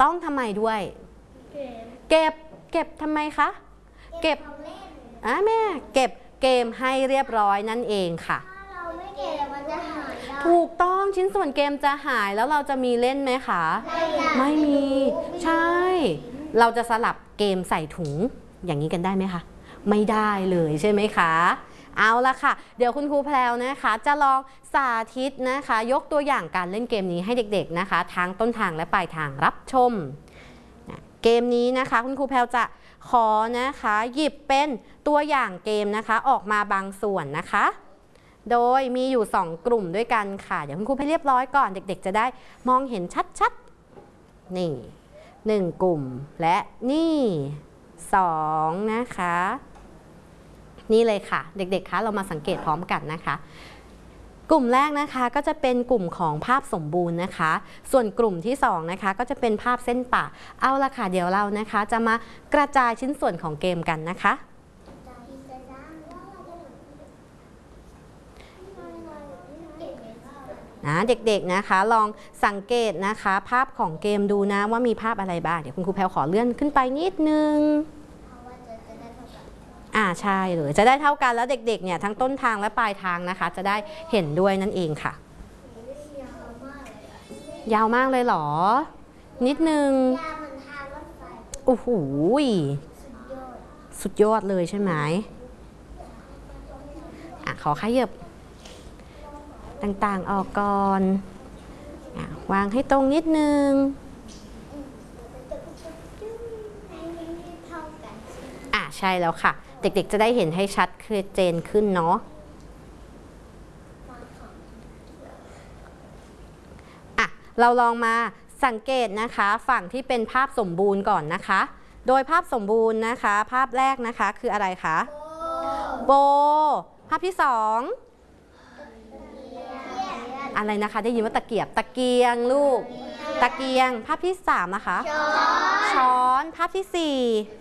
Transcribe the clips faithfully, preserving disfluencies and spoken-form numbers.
ต้องทำไมด้วยเก็บเก็บทำไมคะเก็บอ่ะแม่เก็บเกมให้เรียบร้อยนั่นเองค่ะเราไม่เก็บมันจะหายถูกต้องชิ้นส่วนเกมจะหายแล้วเราจะมีเล่นไหมคะไม่มีใช่เราจะสลับเกมใส่ถุงอย่างนี้กันได้ไหมคะไม่ได้เลยใช่ไหมคะเอาละค่ะเดี๋ยวคุณครูแพรวนะคะจะลองสาธิตนะคะยกตัวอย่างการเล่นเกมนี้ให้เด็กๆนะคะทั้งต้นทางและปลายทางรับชมเกมนี้นะคะคุณครูแพรวจะขอนะคะหยิบเป็นตัวอย่างเกมนะคะออกมาบางส่วนนะคะโดยมีอยู่สองกลุ่มด้วยกันค่ะเดี๋ยวคุณครูให้เรียบร้อยก่อนเด็กๆจะได้มองเห็นชัดๆนี่หนึ่งกลุ่มและนี่สองนะคะนี่เลยค่ะเด็กๆคะเรามาสังเกตพร้อมกันนะคะกลุ่มแรกนะคะก็จะเป็นกลุ่มของภาพสมบูรณ์นะคะส่วนกลุ่มที่สองนะคะก็จะเป็นภาพเส้นป่าเอาละค่ะเดี๋ยวเรานะคะจะมากระจายชิ้นส่วนของเกมกันนะคะนะเด็กๆนะคะลองสังเกตนะคะภาพของเกมดูนะว่ามีภาพอะไรบ้างเดี๋ยวคุณครูแพรวขอเลื่อนขึ้นไปนิดนึงอ่าใช่เลยจะได้เท่ากันแล้วเด็กๆเนี่ยทั้งต้นทางและปลายทางนะคะจะได้เห็นด้วยนั่นเองค่ะยาวมากเลยเหรอนิดนึงโอ้โหสุดยอดเลยใช่ไหมอ่ะขอขยับต่างๆออกก่อนอ่ะวางให้ตรงนิดนึงอ่ะใช่แล้วค่ะเด็กๆจะได้เห็นให้ชัดเจนขึ้นเนาะอ่ะเราลองมาสังเกตนะคะฝั่งที่เป็นภาพสมบูรณ์ก่อนนะคะโดยภาพสมบูรณ์นะคะภาพแรกนะคะคืออะไรคะโบภาพที่สองอะไรนะคะได้ยินว่าตะเกียบตะเกียงลูกตะเกียงภาพที่สามนะคะช้อนภาพที่สี่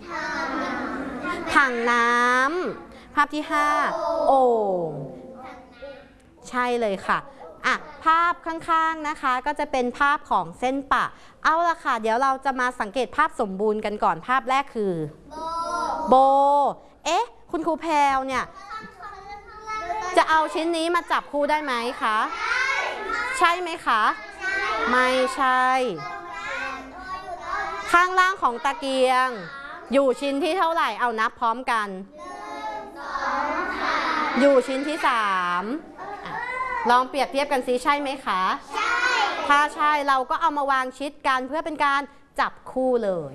ถังน้ำภาพที่ห้าโอ่งใช่เลยค่ะอ่ะภาพข้างๆนะคะก็จะเป็นภาพของเส้นปะเอาละค่ะเดี๋ยวเราจะมาสังเกตภาพสมบูรณ์กันก่อนภาพแรกคือโบเอ๊ะคุณครูแพรวเนี่ยจะเอาชิ้นนี้มาจับคู่ได้ไหมคะใช่ไหมคะไม่ใช่ข้างล่างของตะเกียงอยู่ชิ้นที่เท่าไหร่เอานับพร้อมกันอยู่ชิ้นที่สามลองเปรียบเทียบกันซิใช่ไหมคะใช่ถ้าใช่เราก็เอามาวางชิดกันเพื่อเป็นการจับคู่เลย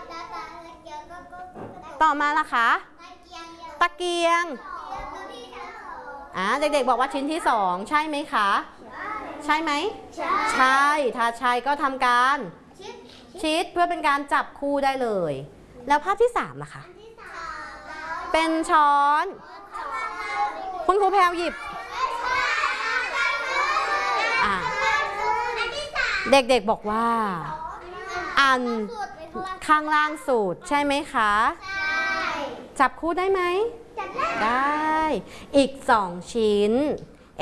ต่อมาล่ะคะตะเกียงอ่าเด็กๆบอกว่าชิ้นที่สองใช่ไหมคะใช่ไหมใช่ถ้าใช่ก็ทำการชิดเพื่อเป็นการจับคู่ได้เลยแล้วภาพที่สามล่ะคะเป็นช้อนคุณครูแพรวหยิบเด็กๆบอกว่าอันข้างล่างสุดใช่ไหมคะจับคู่ได้ไหมได้อีกสองชิ้นเอ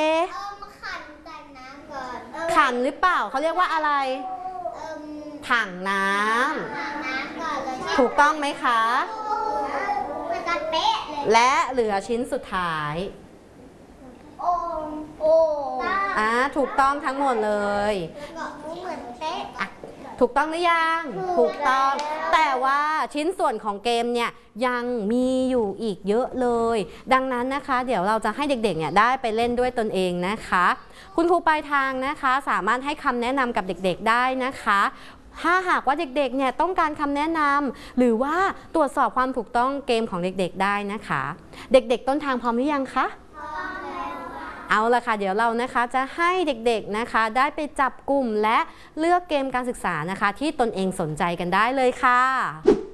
ขันหรือเปล่าเขาเรียกว่าอะไรถังน้ำถูกต้องไหมคะและเหลือชิ้นสุดท้ายอ่าถูกต้องทั้งหมดเลยถูกต้องหรือยังถูกต้องแต่ว่าชิ้นส่วนของเกมเนี่ยยังมีอยู่อีกเยอะเลยดังนั้นนะคะเดี๋ยวเราจะให้เด็กๆเนี่ยได้ไปเล่นด้วยตนเองนะคะคุณครูปลายทางนะคะสามารถให้คำแนะนำกับเด็กๆได้นะคะถ้าหากว่าเด็กๆเนี่ยต้องการคำแนะนำหรือว่าตรวจสอบความถูกต้องเกมของเด็กๆได้นะคะเด็กๆต้นทางพร้อมหรือยังคะเอาละค่ะเดี๋ยวเรานะคะจะให้เด็กๆนะคะได้ไปจับกลุ่มและเลือกเกมการศึกษานะคะที่ตนเองสนใจกันได้เลยค่ะ